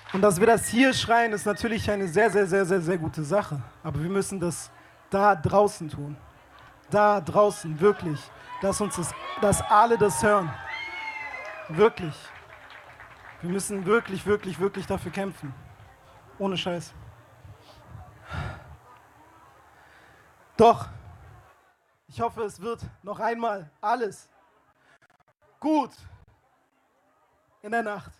Und dass wir das hier schreien, ist natürlich eine sehr, sehr, sehr, sehr, sehr gute Sache. Aber wir müssen das da draußen tun. Da draußen, wirklich. Dass alle das hören. Wirklich. Wir müssen wirklich, wirklich, wirklich dafür kämpfen. Ohne Scheiß. Doch, ich hoffe, es wird noch einmal alles gut in der Nacht.